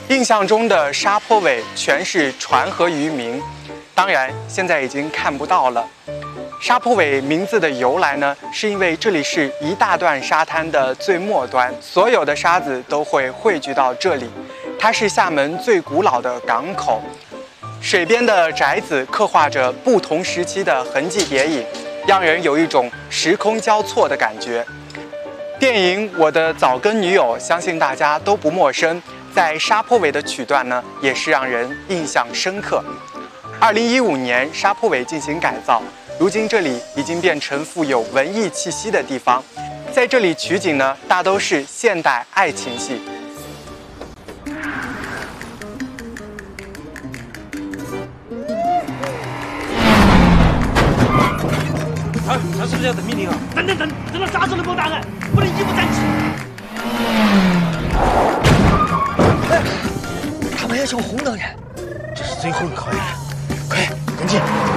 印象中的沙坡尾全是船和渔民，当然现在已经看不到了。沙坡尾名字的由来呢，是因为这里是一大段沙滩的最末端，所有的沙子都会汇聚到这里。它是厦门最古老的港口，水边的宅子刻画着不同时期的痕迹叠影，让人有一种时空交错的感觉。电影《我的早更女友》相信大家都不陌生，在沙坡尾的曲段呢，也是让人印象深刻。2015年，沙坡尾进行改造，如今这里已经变成富有文艺气息的地方。在这里取景呢，大都是现代爱情戏。 他是不是要等命令啊？等到啥时候能给我答案？不能一不沾起。 他们要用红灯的， 这是最后一个考验。 快跟进！